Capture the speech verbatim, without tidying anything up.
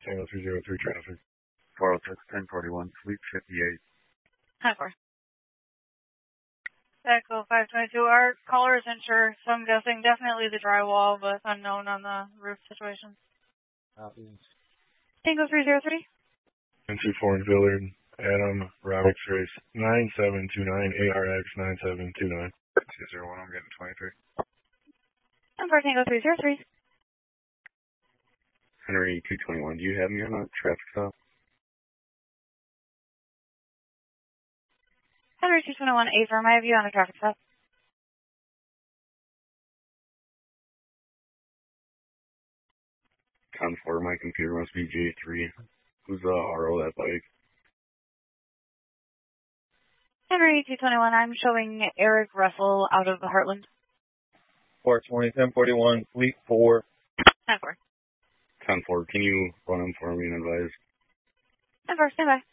Tango three zero three traffic. four oh six, ten forty-one, Fleet fifty-eight. ten four. Echo five twenty-two, our caller isn't sure, so I'm guessing definitely the drywall, but unknown on the roof situation. Southeast. Tango three zero three. N two four in Villard, Adam, Robert Trace, nine seven two nine, A R X nine seven two nine. two zero one, I'm getting twenty-three. ten four Tango three zero three. Henry two twenty-one, do you have me on a traffic stop? Henry two twenty-one, A-firm, I have you on a traffic stop. Con four, my computer must be J three. Who's the R O that bike? Henry two twenty-one, I'm showing Eric Russell out of the Heartland. four twenty, ten forty-one, Fleet four. ten four. Con four, can you run them for me and advise? ten four, stand by.